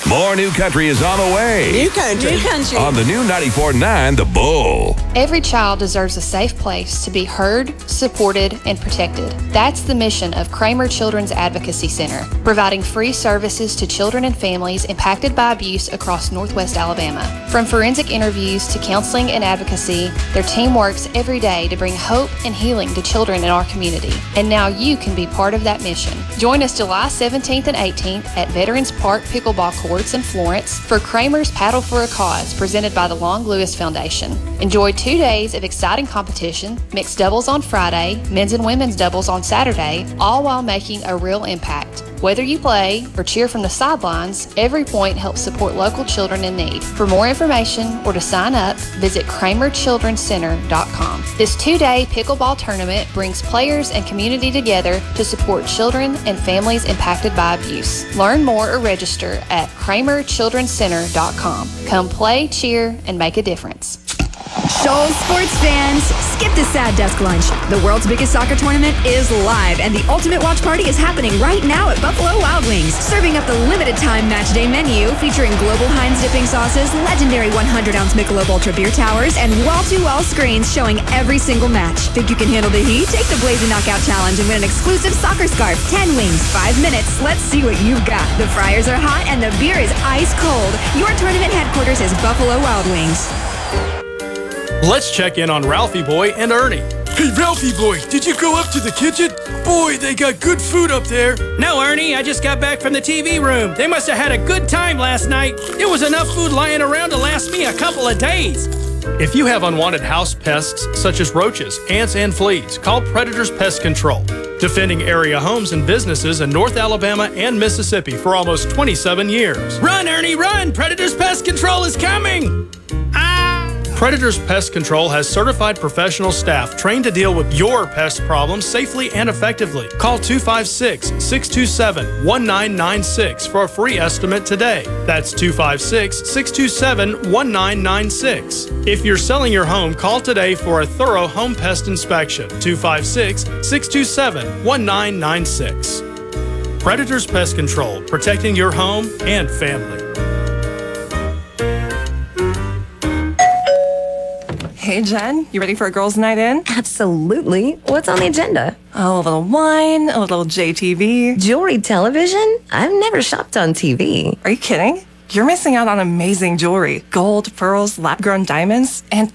More New Country is on the way. New Country. New Country. On the new 94.9 The Bull. Every child deserves a safe place to be heard, supported, and protected. That's the mission of Kramer Children's Advocacy Center, providing free services to children and families impacted by abuse across Northwest Alabama. From forensic interviews to counseling and advocacy, their team works every day to bring hope and healing to children in our community. And now you can be part of that mission. Join us July 17th and 18th at Veterans Park Pickleball Courts in Florence for Kramer's Paddle for a Cause, presented by the Long Lewis Foundation. Enjoy 2 days of exciting competition, mixed doubles on Friday, men's and women's doubles on Saturday, all while making a real impact. Whether you play or cheer from the sidelines, every point helps support local children in need. For more information or to sign up, visit KramerChildrenCenter.com. This 2-day pickleball tournament brings players and community together to support children and families impacted by abuse. Learn more or register at KramerChildrenCenter.com. Come play, cheer, and make a difference. Shoals sports fans, skip the sad desk lunch. The world's biggest soccer tournament is live, and the ultimate watch party is happening right now at Buffalo Wild Wings. Serving up the limited time match day menu featuring global Heinz dipping sauces, legendary 100-ounce Michelob Ultra beer towers, and wall-to-wall screens showing every single match. Think you can handle the heat? Take the Blazing Knockout Challenge and win an exclusive soccer scarf. 10 wings, 5 minutes. Let's see what you've got. The fryers are hot and the beer is ice cold. Your tournament headquarters is Buffalo Wild Wings. Let's check in on Ralphie Boy and Ernie. Hey, Ralphie Boy, did you go up to the kitchen? Boy, they got good food up there. No, Ernie, I just got back from the TV room. They must have had a good time last night. There was enough food lying around to last me a couple of days. If you have unwanted house pests such as roaches, ants, and fleas, call Predators Pest Control. Defending area homes and businesses in North Alabama and Mississippi for almost 27 years. Run, Ernie, run! Predators Pest Control is coming! Predators Pest Control has certified professional staff trained to deal with your pest problems safely and effectively. Call 256-627-1996 for a free estimate today. That's 256-627-1996. If you're selling your home, call today for a thorough home pest inspection. 256-627-1996. Predators Pest Control, protecting your home and family. Hey, Jen, you ready for a girls' night in? Absolutely. What's on the agenda? Oh, a little wine, a little JTV. Jewelry television? I've never shopped on TV. Are you kidding? You're missing out on amazing jewelry. Gold, pearls, lab-grown diamonds, and